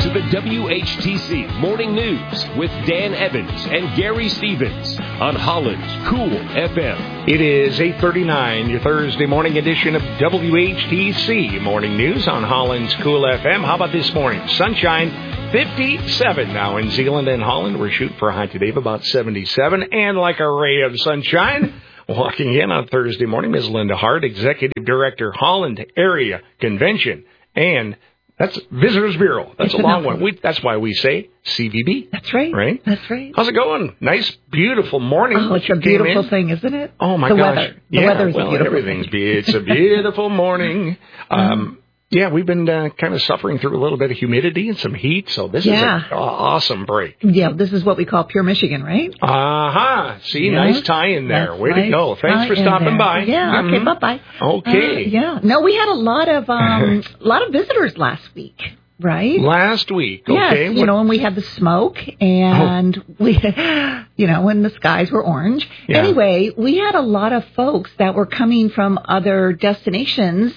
to the WHTC Morning News with Dan Evans and Gary Stevens on Holland's Cool FM. It is 8:39, your Thursday morning edition of WHTC Morning News on Holland's Cool FM. How about this morning? Sunshine, 57 now in Zeeland and Holland. We're shooting for a high today of about 77. And like a ray of sunshine, walking in on Thursday morning, Ms. Linda Hart, Executive Director, Holland Area Convention. And that's Visitors Bureau. That's a long one. That's why we say CVB. That's right. Right? That's right. How's it going? Nice, beautiful morning. Oh, it's a beautiful thing, isn't it? Oh, my gosh. Weather. The weather's well, beautiful. It's a beautiful morning. Yeah, we've been kind of suffering through a little bit of humidity and some heat, so this is an awesome break. Yeah, this is what we call pure Michigan, right? See, nice tie in there. Way to go. Thanks for stopping by. Yeah, okay, bye-bye. Okay. No, we had a lot of visitors last week. Right? Last week, okay. Yes, and we had the smoke, and we, when the skies were orange. Yeah. Anyway, we had a lot of folks that were coming from other destinations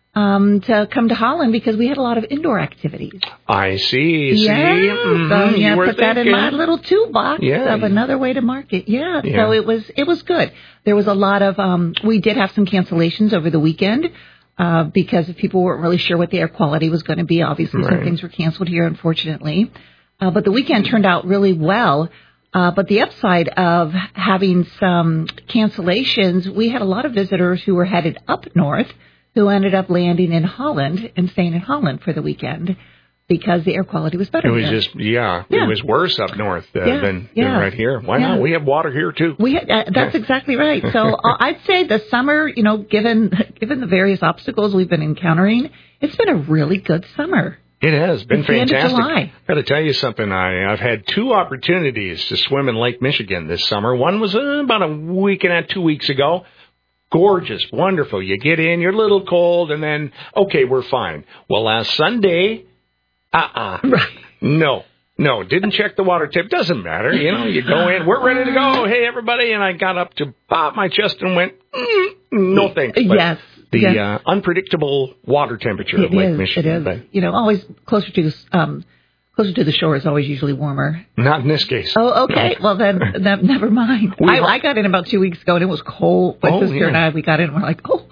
to come to Holland because we had a lot of indoor activities. I see. Yeah, you put that in my little toolbox of another way to market. Yeah, so it was good. There was a lot of, we did have some cancellations over the weekend. Because if people weren't really sure what the air quality was going to be, obviously some things were canceled here, unfortunately. But the weekend turned out really well. But the upside of having some cancellations, we had a lot of visitors who were headed up north who ended up landing in Holland and staying in Holland for the weekend because the air quality was better. It was it was worse up north than right here. Why not? We have water here too. That's exactly right. So I'd say the summer, given the various obstacles we've been encountering, it's been a really good summer. It has been fantastic. The end of July. Got to tell you something. I've had 2 opportunities to swim in Lake Michigan this summer. One was about a week and 2 weeks ago. Gorgeous, wonderful. You get in, you're a little cold, and then we're fine. Well, last Sunday. Right. No, didn't check the water tip. Doesn't matter. You go in, we're ready to go. Hey, everybody. And I got up to pop my chest and went, no thanks. But the unpredictable water temperature of Lake Michigan. It is. Always closer to the shore is always usually warmer. Not in this case. Oh, okay. Well, then never mind. I got in about 2 weeks ago, and it was cold. My sister and I, we got in, and we're like, no.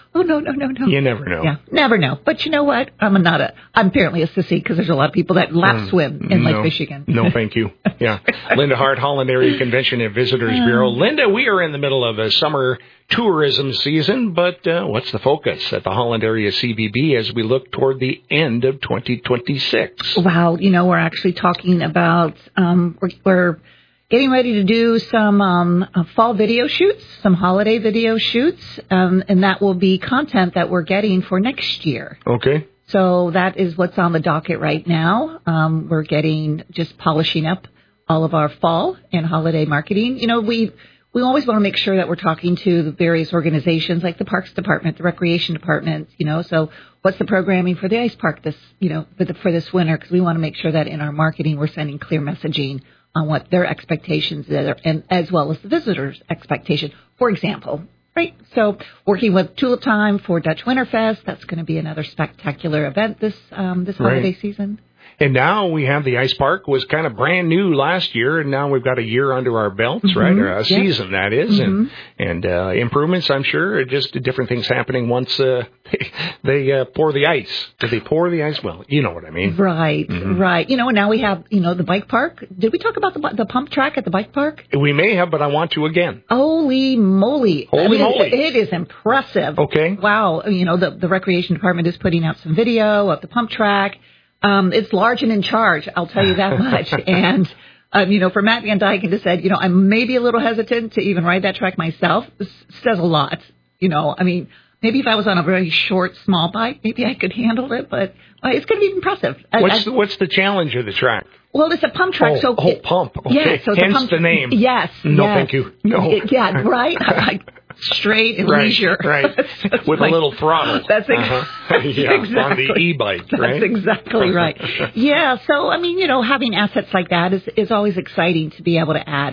You never know. Yeah, never know. But you know what? I'm apparently a sissy because there's a lot of people that lap swim in Lake Michigan. No, thank you. Yeah. Linda Hart, Holland Area Convention and Visitors Bureau. Linda, we are in the middle of a summer tourism season, but what's the focus at the Holland Area CVB as we look toward the end of 2026? Wow, we're actually talking about, we're getting ready to do some fall video shoots, some holiday video shoots, and that will be content that we're getting for next year. Okay. So that is what's on the docket right now. We're just polishing up all of our fall and holiday marketing. We always want to make sure that we're talking to the various organizations like the Parks Department, the Recreation Department, so what's the programming for the ice park for this winter? Because we want to make sure that in our marketing we're sending clear messaging on what their expectations are, and as well as the visitors' expectation. For example, right? So working with Tulip Time for Dutch Winterfest, that's going to be another spectacular event this holiday season. And now we have the ice park was kind of brand new last year, and now we've got a year under our belts, right? Or a season, that is, and improvements, I'm sure, just different things happening once they pour the ice. Did they pour the ice? Well, you know what I mean. Right, right. And now we have, the bike park. Did we talk about the pump track at the bike park? We may have, but I want to again. Holy moly. Holy moly. It is impressive. Okay. Wow. The Recreation Department is putting out some video of the pump track. It's large and in charge, I'll tell you that much. And, for Matt Van Dyken to said, I'm maybe a little hesitant to even ride that track myself. This says a lot. Maybe if I was on a very short, small bike, maybe I could handle it, but it's going to be impressive. What's the challenge of the track? Well, it's a pump track. Pump. Okay. Yeah, so hence the name. Yes. No, thank you. No. Yeah, right? Straight and leisure. Right. With a little throttle. That's exactly on the e-bike, right? That's exactly right. Yeah. So, having assets like that is always exciting to be able to add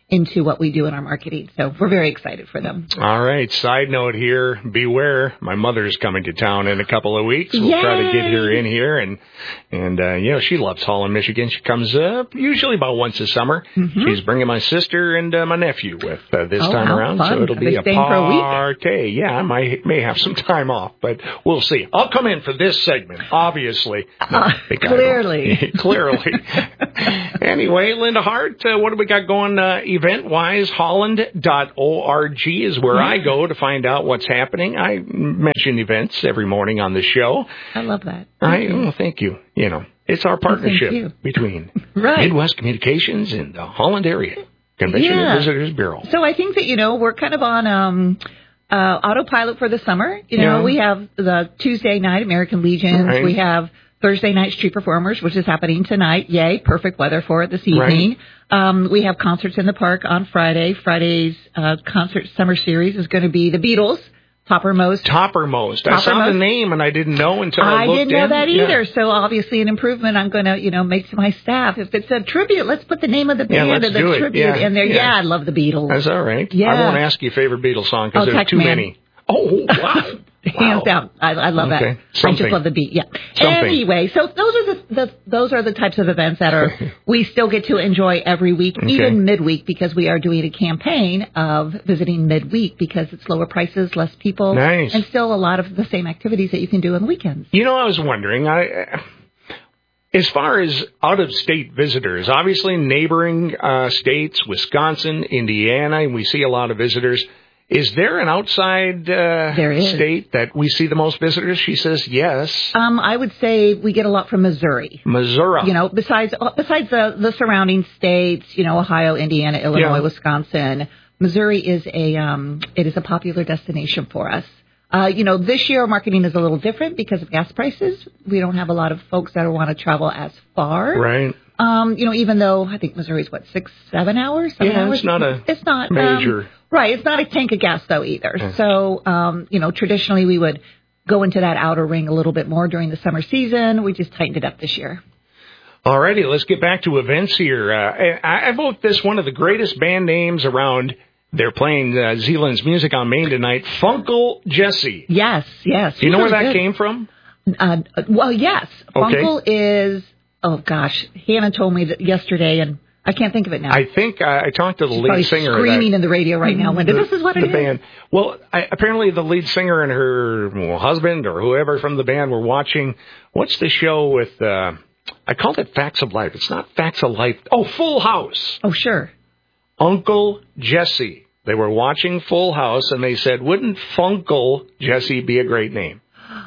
into what we do in our marketing. So we're very excited for them. All right. Side note here, beware. My mother's coming to town in a couple of weeks. We'll try to get her in here. And she loves Holland, Michigan. She comes up usually about once a summer. Mm-hmm. She's bringing my sister and my nephew with this time around. Fun. So it'll be a party. Yeah, I may have some time off, but we'll see. I'll come in for this segment, obviously. No, clearly. Clearly. Anyway, Linda Hart, what do we got going event-wise? Holland.org is where I go to find out what's happening. I mention events every morning on the show. I love that. Thank you. It's our partnership between Midwest Communications and the Holland Area Convention and Visitors Bureau. So I think that, we're kind of on autopilot for the summer. We have the Tuesday night American Legions. Right. We have Thursday night Street Performers, which is happening tonight. Yay, perfect weather for it this evening. Right. We have concerts in the park on Friday. Friday's concert summer series is going to be the Beatles. Toppermost. I saw the name and I didn't know until I looked in. I didn't know that either. Yeah. So obviously an improvement. I'm going to, make to my staff. If it's a tribute, let's put the name of the band and the tribute in there. Yeah, I love the Beatles. That's all right. Yeah. I won't ask you favorite Beatles song because there's too many. Oh, wow. Hands down. I love that. I just love the beat. Yeah. Anyway, so those are the types of events that we still get to enjoy every week, even midweek, because we are doing a campaign of visiting midweek because it's lower prices, less people, and still a lot of the same activities that you can do on the weekends. I was wondering, as far as out-of-state visitors, obviously neighboring states, Wisconsin, Indiana, we see a lot of visitors. Is there an outside state that we see the most visitors? She says yes. I would say we get a lot from Missouri. Besides the surrounding states, Ohio, Indiana, Illinois, Wisconsin, Missouri is a popular destination for us. This year our marketing is a little different because of gas prices. We don't have a lot of folks that want to travel as far. Right. Even though I think Missouri's 6-7 hours? 7 hours? It's not major. Right. It's not a tank of gas, though, either. Yeah. So, traditionally we would go into that outer ring a little bit more during the summer season. We just tightened it up this year. All righty. Let's get back to events here. I vote this one of the greatest band names around. They're playing Zealand's music on Main tonight. Funkle Jesse. Yes. Do you know where that came from? Well, yes. Funkle is, Hannah told me that yesterday, and I can't think of it now. I think I talked to the lead singer. Screaming in the radio right now, Linda. This is what it is. Band. Well, apparently the lead singer and her husband or whoever from the band were watching. What's the show with? I called it Facts of Life. It's not Facts of Life. Oh, Full House. Oh, sure. Uncle Jesse. They were watching Full House and they said, "Wouldn't Funkle Jesse be a great name?"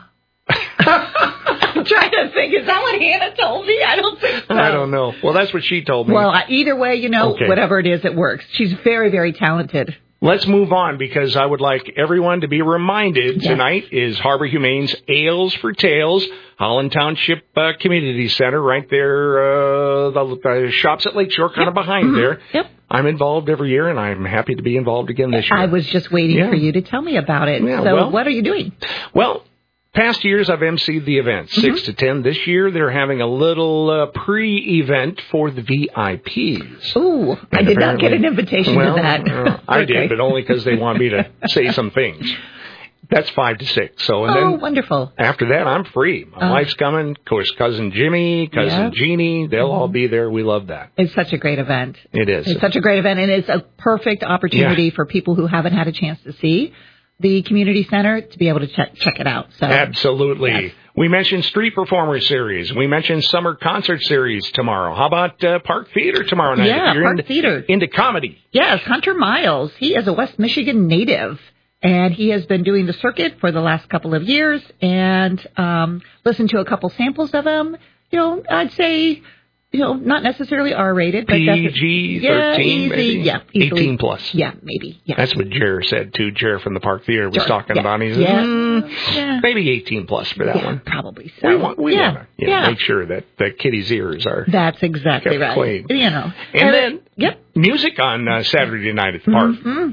I'm trying to think. Is that what Hannah told me? I don't think so. I don't know. Well, that's what she told me. Well, either way, whatever it is, it works. She's very, very talented. Let's move on because I would like everyone to be reminded tonight is Harbor Humane's Ales for Tales, Holland Township Community Center right there, the shops at Lakeshore kind of behind there. Yep. I'm involved every year, and I'm happy to be involved again this year. I was just waiting for you to tell me about it. Yeah, so what are you doing? Well, past years, I've emceed the event, 6 to 10. This year, they're having a little pre-event for the VIPs. Ooh, I did not get an invitation to that. I did, but only because they want me to say some things. That's 5 to 6. So, and then wonderful. After that, I'm free. My wife's coming. Of course, Cousin Jimmy, Cousin Jeannie, they'll all be there. We love that. It's such a great event. It is. It's such a great event, and it's a perfect opportunity for people who haven't had a chance to see the community center to be able to check it out. So, absolutely. Yes. We mentioned Street Performer Series. We mentioned Summer Concert Series tomorrow. How about Park Theater tomorrow night? Yeah, Park Theater. Into comedy. Yes, Hunter Miles. He is a West Michigan native, and he has been doing the circuit for the last couple of years, and listened to a couple samples of him. I'd say... not necessarily R-rated, but PG 13, maybe? Yeah, 18 plus. Yeah, maybe. Yeah. That's what Jer said, too. Jer from the Park Theater was talking about. He said, maybe 18 plus for that one. Probably so. We want to make sure that the kitty's ears are That's exactly right. Clean. And then music on Saturday night at the park.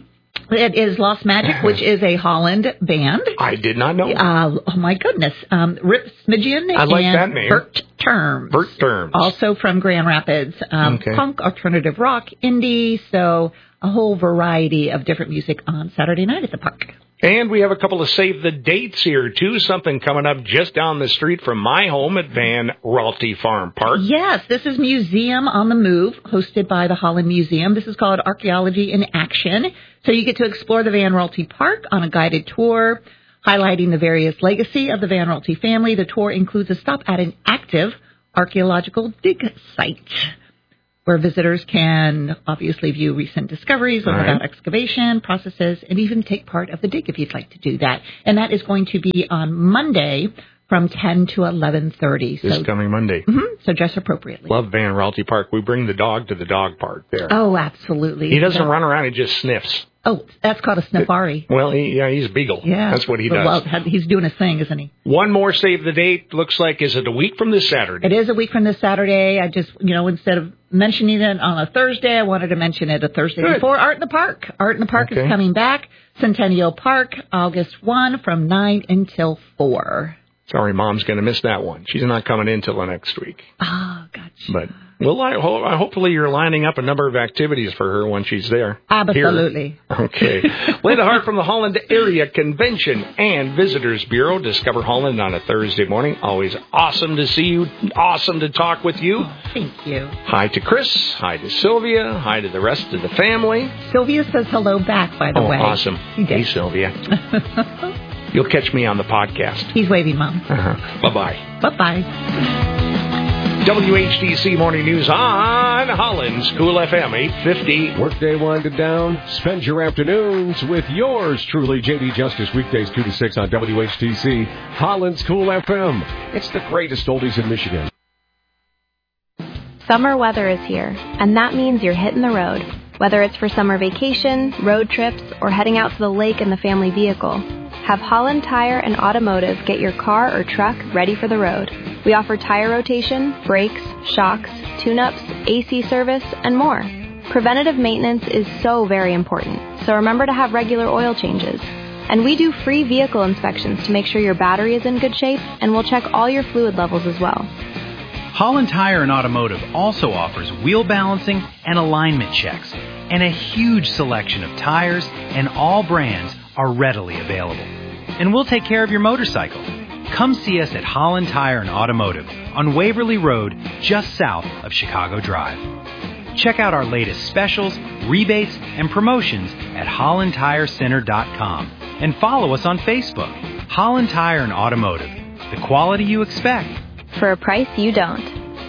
It is Lost Magic, which is a Holland band. I did not know. Oh, my goodness. Rip Smidgen I like and that name. Bert Terms. Bert Terms. Also from Grand Rapids. Punk, alternative rock, indie, so a whole variety of different music on Saturday night at the park. And we have a couple of save the dates here, too. Something coming up just down the street from my home at Van Raalte Farm Park. Yes, this is Museum on the Move, hosted by the Holland Museum. This is called Archaeology in Action. So you get to explore the Van Raalte Park on a guided tour, highlighting the various legacy of the Van Raalte family. The tour includes a stop at an active archaeological dig site, where visitors can obviously view recent discoveries about excavation processes and even take part of the dig if you'd like to do that. And that is going to be on Monday from 10 to 11:30. This coming Monday. So dress appropriately. Love Van Raalte Park. We bring the dog to the dog park there. Oh, absolutely. He doesn't run around. He just sniffs. Oh, that's called a sniffari. Well, he's a beagle. Yeah. That's what he does. Well, he's doing his thing, isn't he? One more save the date. Looks like, is it a week from this Saturday? It is a week from this Saturday. I just, instead of mentioning it on a Thursday, I wanted to mention it a Thursday before. Art in the Park. Art in the Park is coming back. Centennial Park, August 1 from 9 until 4. Sorry, Mom's going to miss that one. She's not coming in till the next week. Oh, gotcha. But hopefully you're lining up a number of activities for her when she's there. Absolutely. Here. Okay. Linda Hart from the Holland Area Convention and Visitors Bureau. Discover Holland on a Thursday morning. Always awesome to see you. Awesome to talk with you. Thank you. Hi to Chris. Hi to Sylvia. Hi to the rest of the family. Sylvia says hello back, by the way. Oh, awesome. Hey, Sylvia. You'll catch me on the podcast. He's waving, Mom. Bye-bye. Bye-bye. WHTC Morning News on Holland's Cool FM 850. Workday winded down. Spend your afternoons with yours truly, JD Justice, weekdays 2 to 6 on WHTC, Holland's Cool FM. It's the greatest oldies in Michigan. Summer weather is here, and that means you're hitting the road. Whether it's for summer vacation, road trips, or heading out to the lake in the family vehicle, have Holland Tire and Automotive get your car or truck ready for the road. We offer tire rotation, brakes, shocks, tune-ups, AC service, and more. Preventative maintenance is so very important, so remember to have regular oil changes. And we do free vehicle inspections to make sure your battery is in good shape, and we'll check all your fluid levels as well. Holland Tire and Automotive also offers wheel balancing and alignment checks, and a huge selection of tires and all brands are readily available. And we'll take care of your motorcycle. Come see us at Holland Tire and Automotive on Waverly Road, just south of Chicago Drive. Check out our latest specials, rebates, and promotions at HollandTireCenter.com and follow us on Facebook. Holland Tire and Automotive, the quality you expect for a price you don't.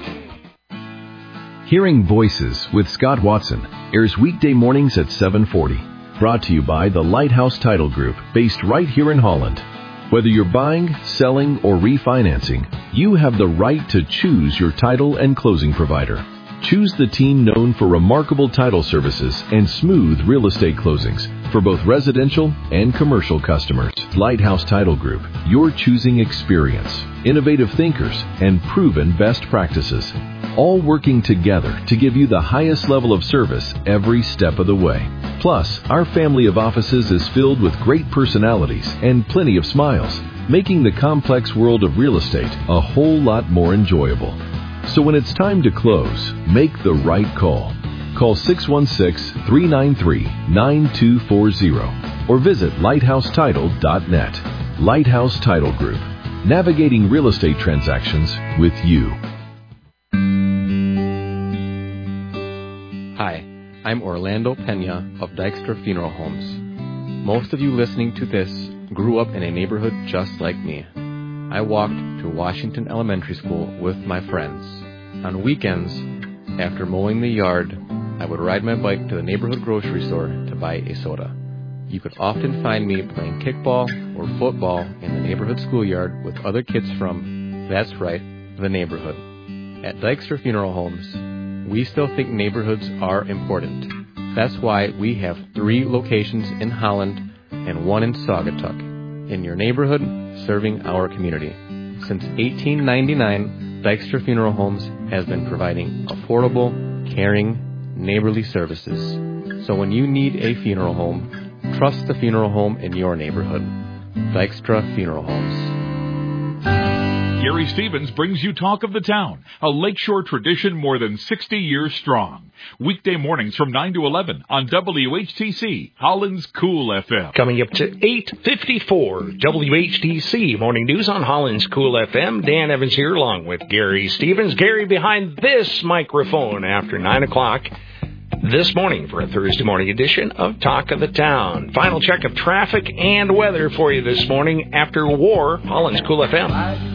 Hearing Voices with Scott Watson airs weekday mornings at 7:40. Brought to you by the Lighthouse Title Group, based right here in Holland. Whether you're buying, selling, or refinancing, you have the right to choose your title and closing provider. Choose the team known for remarkable title services and smooth real estate closings for both residential and commercial customers. Lighthouse Title Group, your choosing experience, innovative thinkers, and proven best practices. All working together to give you the highest level of service every step of the way. Plus, our family of offices is filled with great personalities and plenty of smiles, making the complex world of real estate a whole lot more enjoyable. So when it's time to close, make the right call. Call 616-393-9240 or visit lighthousetitle.net. Lighthouse Title Group, navigating real estate transactions with you. Hi, I'm Orlando Pena of Dykstra Funeral Homes. Most of you listening to this grew up in a neighborhood just like me. I walked to Washington Elementary School with my friends. On weekends, after mowing the yard, I would ride my bike to the neighborhood grocery store to buy a soda. You could often find me playing kickball or football in the neighborhood schoolyard with other kids from, that's right, the neighborhood. At Dykstra Funeral Homes, we still think neighborhoods are important. That's why we have 3 locations in Holland and 1 in Saugatuck. In your neighborhood, serving our community. Since 1899, Dykstra Funeral Homes has been providing affordable, caring, neighborly services. So when you need a funeral home, Trust the funeral home in your neighborhood. Dykstra Funeral Homes. Gary Stevens brings you Talk of the Town, a Lakeshore tradition more than 60 years strong. Weekday mornings from 9 to 11 on WHTC, Holland's Cool FM. Coming up to 8:54, WHTC Morning News on Holland's Cool FM. Dan Evans here along with Gary Stevens. Gary behind this microphone after 9 o'clock this morning for a Thursday morning edition of Talk of the Town. Final check of traffic and weather for you this morning after war, Holland's Cool FM.